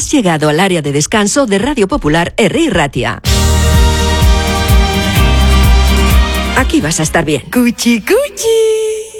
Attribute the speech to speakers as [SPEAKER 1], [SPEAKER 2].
[SPEAKER 1] Has llegado al área de descanso de Radio Popular Herri Ratia. Aquí vas a estar bien.
[SPEAKER 2] ¡Cuchi, cuchi!